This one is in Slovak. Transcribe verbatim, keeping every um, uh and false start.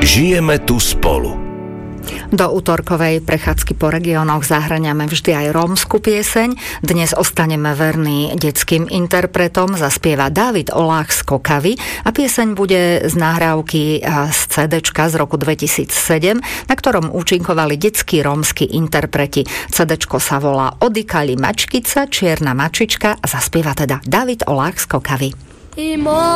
Žijeme tu spolu. Do útorkovej prechádzky po regiónoch zahŕňame vždy aj rómsku pieseň. Dnes ostaneme verní detským interpretom. Zaspieva Dávid Olách z Kokavy a pieseň bude z nahrávky z cé déčka z roku dvetisícsedem, na ktorom účinkovali detskí rómski interpreti. cé déčko sa volá Odykali mačkica, čierna mačička a zaspieva teda Dávid Olách z Kokavy.